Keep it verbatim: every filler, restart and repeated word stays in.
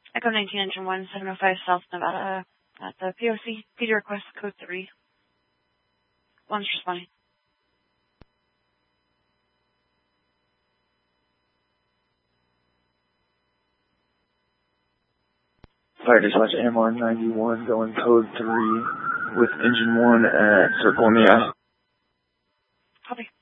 Echo nineteen, Engine one, seven oh five South Nevada, at the P O C. P D request code three. One's responding. Fire dispatch M R ninety-one going code three with engine one at Circle in the Eye. Copy.